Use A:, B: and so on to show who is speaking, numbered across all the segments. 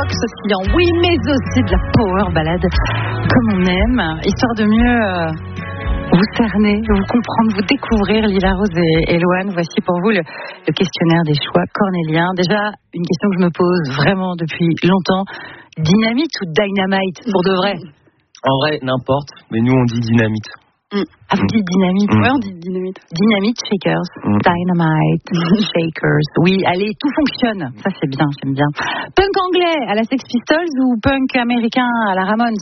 A: rock sautillant, oui, mais aussi de la power ballade comme on aime, histoire de mieux vous cerner, vous comprendre, vous découvrir. Lila Rose et Loane, voici pour vous le questionnaire des choix cornéliens. Déjà, une question que je me pose vraiment depuis longtemps, dynamite ou dynamite pour de vrai?
B: En vrai, n'importe, mais nous on dit dynamite.
A: Ah, vous dites dynamite?
C: Ouais, on dit dynamite.
A: Dynamite shakers, dynamite shakers. Oui, allez, tout fonctionne. Ça, c'est bien, j'aime bien. Punk anglais à la Sex Pistols ou punk américain à la Ramones?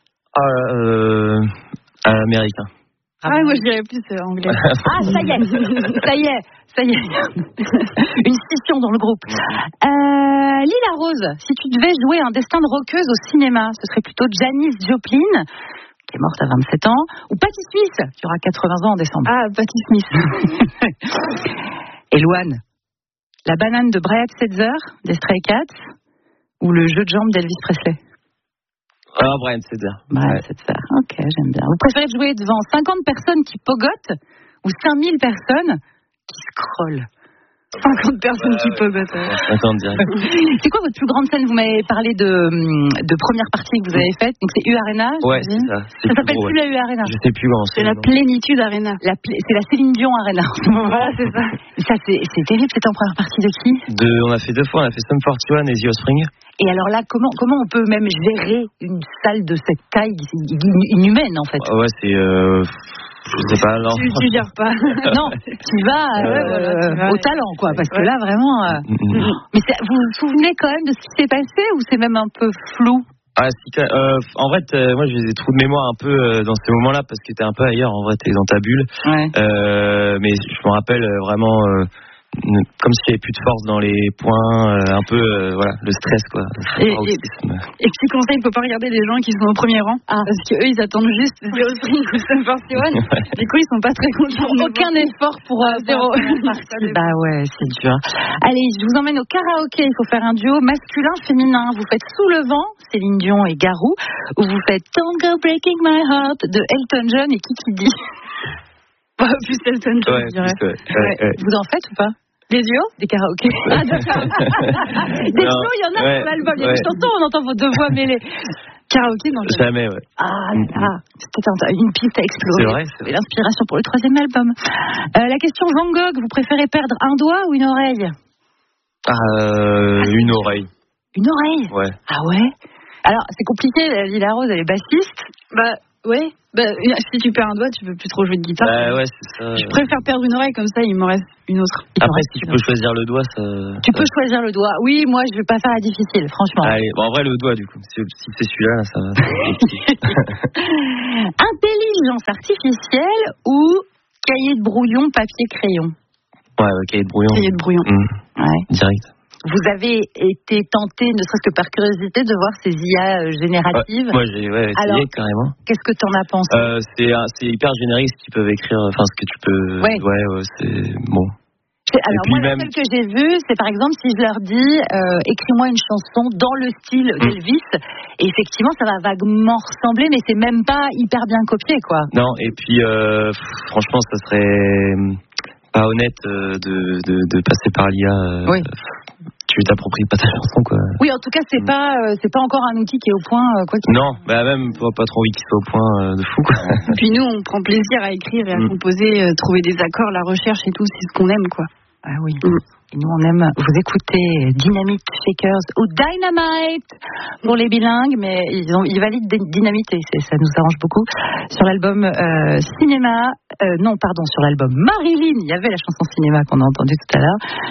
B: Américain.
C: Ah, moi je dirais plus anglais.
A: Ah, ça y est. Une scission dans le groupe. Lila Rose, si tu devais jouer un destin de rockeuse au cinéma, ce serait plutôt Janis Joplin, qui est morte à 27 ans, ou Patti Smith, qui aura 80 ans en décembre.
C: Ah, Patti Smith.
A: Et Loane, la banane de Brad Setzer, des Stray Cats, ou le jeu de jambes d'Elvis Presley?
B: Ah, Brian Setzer.
A: Brian Setzer, ok, j'aime bien. Vous préférez jouer devant 50 personnes qui pogotent ou 5000 personnes qui scrollent?
C: 50 personnes qui pogotent.
B: 50 direct.
A: C'est quoi votre plus grande scène? Vous m'avez parlé de première partie que vous avez faite, donc c'est U Arena.
B: Ouais, c'est ça.
A: Ça s'appelle plus la U Arena.
B: Je sais plus comment
C: c'est. La Plénitude Arena.
A: C'est la Céline Dion Arena.
C: Voilà, c'est ça.
A: Ça, c'est terrible. C'était en première partie de qui?
B: On a fait 2 fois. On a fait Sum 41 et The Offspring.
A: Et alors là, comment on peut même gérer une salle de cette taille inhumaine en fait?
B: Ouais, c'est. Je sais pas, alors.
C: Tu gères pas.
A: Non, tu vas au talent, quoi, parce que là, vraiment. Mais vous vous souvenez quand même de ce qui s'est passé ou c'est même un peu flou?
B: Ah, en vrai, moi, j'ai des trous de mémoire un peu dans ces moments-là parce que t'es un peu ailleurs. En vrai, t'es dans ta bulle.
A: Ouais.
B: Mais je me rappelle vraiment. Comme s'il n'y avait plus de force dans les points, un peu, voilà, le stress, quoi.
C: Et petit conseil, il ne faut pas regarder les gens qui sont au premier rang, parce qu'eux, ils attendent juste The Offspring ou Sum 41. Du coup, ils sont pas très contents.
A: Aucun effort pour zéro. Bah ouais, c'est dur. Allez, je vous emmène au karaoké. Il faut faire un duo masculin-féminin. Vous faites Sous le vent, Céline Dion et Garou, ou vous faites Don't Go Breaking My Heart de Elton John et Kiki D.
C: Plus Elton John, je dirais.
A: Vous en faites ou pas?
C: Des duos?
A: Des karaokés. Ah, d'accord. Des duos, il y en a sur l'album. Il y a des chansons, on entend vos 2 voix mêlées. Karaoké, non?
B: Jamais, ouais.
A: C'était une piste à explorer.
B: C'est vrai.
A: L'inspiration pour le 3e album. La question Van Gogh, vous préférez perdre un doigt ou une oreille?
B: Une oreille.
A: Une oreille?
B: Ouais.
A: Ah ouais? Alors, c'est compliqué, Lila Rose, elle est bassiste.
C: Bah, ouais. Bah, si tu perds un doigt, tu peux plus trop jouer de guitare.
B: Bah, ouais, c'est ça.
C: Je préfère perdre une oreille, comme ça, il me reste une autre.
B: Après, si tu peux choisir le doigt, ça.
A: Tu peux choisir le doigt. Oui, moi, je vais pas faire la difficile, franchement.
B: Allez, bon, en vrai, le doigt, du coup. Si c'est celui-là, ça va.
A: Intelligence artificielle ou cahier de brouillon, papier, crayon?
B: Ouais, cahier de brouillon.
C: Cahier de brouillon.
A: Ouais.
B: Direct.
A: Vous avez été tenté, ne serait-ce que par curiosité, de voir ces IA génératives.
B: Moi, j'ai essayé. Alors, carrément.
A: Qu'est-ce que tu en as pensé?
B: C'est hyper générique ce qu'ils peuvent écrire. Enfin, ce que tu peux. Ouais, c'est bon.
A: Alors, moi, la seule que j'ai vue, c'est par exemple si je leur dis écris-moi une chanson dans le style d'Elvis, et effectivement, ça va vaguement ressembler, mais c'est même pas hyper bien copié, quoi.
B: Non, et puis, franchement, ça serait pas honnête de passer par l'IA.
A: Oui.
B: Tu t'appropries pas ta chanson, quoi.
A: Oui, en tout cas, c'est pas encore un outil qui est au point, quoi.
B: Non, bah même pas trop envie qu'il soit au point de fou, quoi.
C: Et puis nous, on prend plaisir à écrire et à composer, trouver des accords, la recherche et tout, c'est ce qu'on aime, quoi.
A: Ah oui. Et nous, on aime vous écouter Dynamite Shakers ou Dynamite pour les bilingues, mais ils valident Dynamite et ça nous arrange beaucoup. Sur l'album sur l'album Marilyn, il y avait la chanson cinéma qu'on a entendue tout à l'heure.